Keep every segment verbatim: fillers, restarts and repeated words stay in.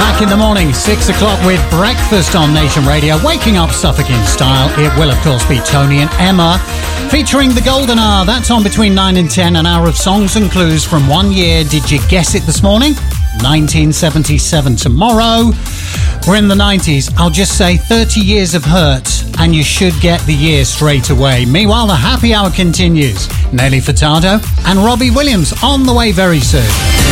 Back in the morning, six o'clock with breakfast on Nation Radio. Waking up Suffolk in style. It will, of course, be Tony and Emma. Featuring the Golden Hour. That's on between nine and ten. An hour of songs and clues from one year. Did you guess it this morning? nineteen seventy-seven. Tomorrow, we're in the nineties. I'll just say thirty years of hurt, and you should get the year straight away. Meanwhile, the happy hour continues. Nelly Furtado and Robbie Williams on the way very soon.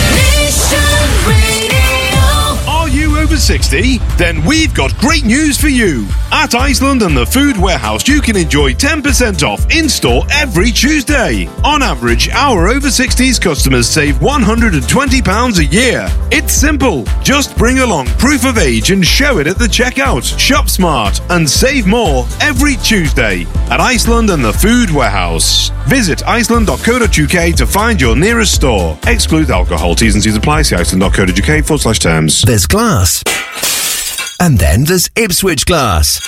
Over sixty? Then we've got great news for you. At Iceland and the Food Warehouse, you can enjoy ten percent off in-store every Tuesday. On average, our over sixties customers save one hundred twenty pounds a year. It's simple. Just bring along proof of age and show it at the checkout. Shop smart and save more every Tuesday at Iceland and the Food Warehouse. Visit iceland dot co dot uk to find your nearest store. Exclude alcohol. T's and C's apply. See iceland dot co dot uk forward slash terms. There's glass. And then there's Ipswich Glass.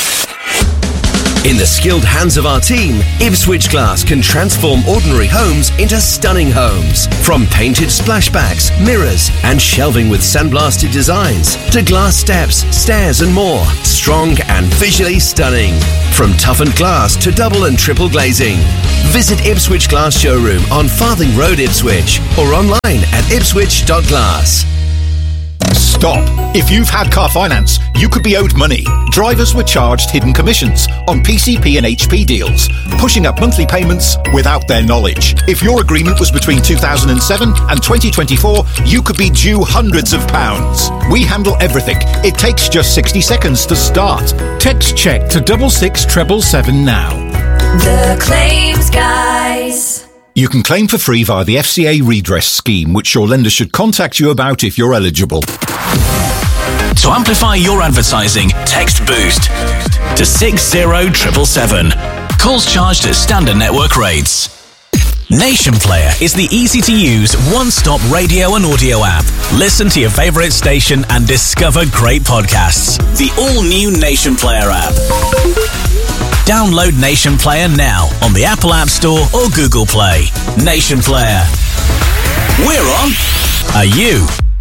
In the skilled hands of our team, Ipswich Glass can transform ordinary homes into stunning homes. From painted splashbacks, mirrors, and shelving with sandblasted designs, to glass steps, stairs, and more. Strong and visually stunning. From toughened glass to double and triple glazing. Visit Ipswich Glass Showroom on Farthing Road, Ipswich, or online at ipswich dot glass. Stop. If you've had car finance, you could be owed money. Drivers were charged hidden commissions on P C P and H P deals, pushing up monthly payments without their knowledge. If your agreement was between two thousand seven and twenty twenty-four, you could be due hundreds of pounds. We handle everything. It takes just sixty seconds to start. Text check to double six treble seven now. The Claims Guys. You can claim for free via the F C A redress scheme, which your lender should contact you about if you're eligible. To amplify your advertising, text BOOST to six zero seven seven seven. Calls charged at standard network rates. Nation Player is the easy-to-use, one-stop radio and audio app. Listen to your favourite station and discover great podcasts. The all-new Nation Player app. Download Nation Player now on the Apple App Store or Google Play. Nation Player. We're on. Are you?